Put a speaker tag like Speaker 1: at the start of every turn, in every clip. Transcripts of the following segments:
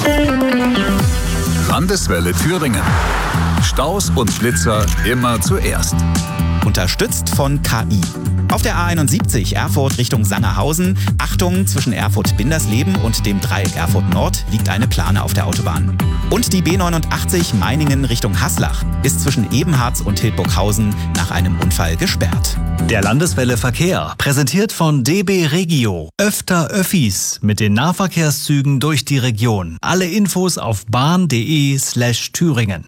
Speaker 1: Landeswelle Thüringen. Staus und Blitzer immer zuerst.
Speaker 2: Unterstützt von KI. Auf der A71 Erfurt Richtung Sangerhausen, Achtung, zwischen Erfurt-Bindersleben und dem Dreieck Erfurt Nord liegt eine Plane auf der Autobahn. Und die B89 Meiningen Richtung Haslach ist zwischen Ebenharz und Hildburghausen nach einem Unfall gesperrt.
Speaker 3: Der Landeswelle Verkehr, präsentiert von DB Regio. Öfter Öffis mit den Nahverkehrszügen durch die Region. Alle Infos auf bahn.de/Thüringen.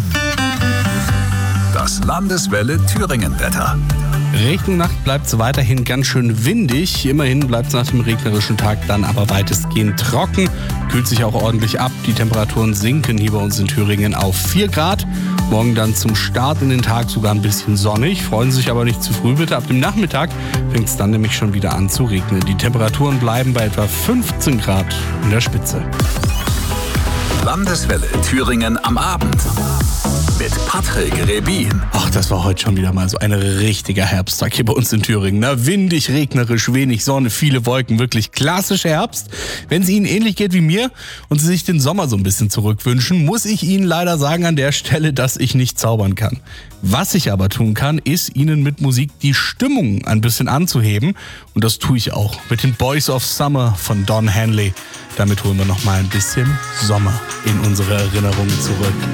Speaker 1: Das Landeswelle Thüringen-Wetter.
Speaker 4: Richtung Nacht bleibt es weiterhin ganz schön windig. Immerhin bleibt es nach dem regnerischen Tag dann aber weitestgehend trocken. Kühlt sich auch ordentlich ab. Die Temperaturen sinken hier bei uns in Thüringen auf 4 Grad. Morgen dann zum Start in den Tag sogar ein bisschen sonnig. Freuen Sie sich aber nicht zu früh bitte. Ab dem Nachmittag fängt es dann nämlich schon wieder an zu regnen. Die Temperaturen bleiben bei etwa 15 Grad in der Spitze.
Speaker 1: Landeswelle Thüringen am Abend. Mit Patrick Rebin.
Speaker 4: Ach, das war heute schon wieder mal so ein richtiger Herbsttag hier bei uns in Thüringen. Na, windig, regnerisch, wenig Sonne, viele Wolken. Wirklich klassischer Herbst. Wenn es Ihnen ähnlich geht wie mir und Sie sich den Sommer so ein bisschen zurückwünschen, muss ich Ihnen leider sagen an der Stelle, dass ich nicht zaubern kann. Was ich aber tun kann, ist Ihnen mit Musik die Stimmung ein bisschen anzuheben. Und das tue ich auch mit den Boys of Summer von Don Henley. Damit holen wir noch mal ein bisschen Sommer in unsere Erinnerungen zurück.